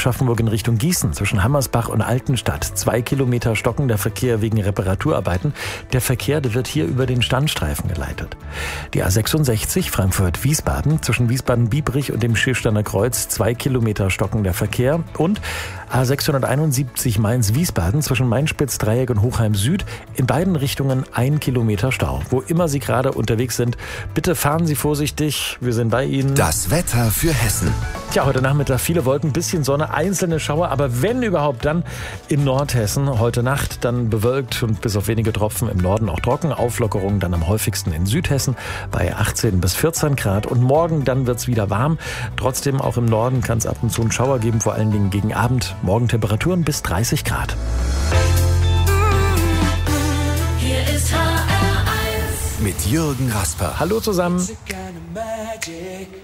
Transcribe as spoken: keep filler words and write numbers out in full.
Aschaffenburg in Richtung Gießen zwischen Hammersbach und Altenstadt. Zwei Kilometer stockender Verkehr wegen Reparaturarbeiten. Der Verkehr, der wird hier über den Standstreifen geleitet. Die A sechsundsechzig Frankfurt-Wiesbaden zwischen Wiesbaden-Biebrich und dem Schilfsterner Kreuz. Zwei Kilometer stockender Verkehr. Und A sechshunderteinundsiebzig Mainz-Wiesbaden zwischen Mainspitz-Dreieck und Hochheim Süd. In beiden Richtungen ein Kilometer Stau. Wo immer Sie gerade unterwegs sind, bitte fahren Sie vorsichtig. Wir sind bei Ihnen. Das Wetter für Hessen. Tja, heute Nachmittag viele Wolken, bisschen Sonne, einzelne Schauer, aber wenn überhaupt dann in Nordhessen. Heute Nacht dann bewölkt und bis auf wenige Tropfen im Norden auch trocken. Auflockerung dann am häufigsten in Südhessen bei achtzehn bis vierzehn Grad. Und morgen dann wird's wieder warm. Trotzdem auch im Norden kann es ab und zu einen Schauer geben, vor allen Dingen gegen Abend. Morgen Temperaturen bis dreißig Grad. Hier ist H R eins Mit Jürgen Rasper. Hallo zusammen. It's a kind of magic.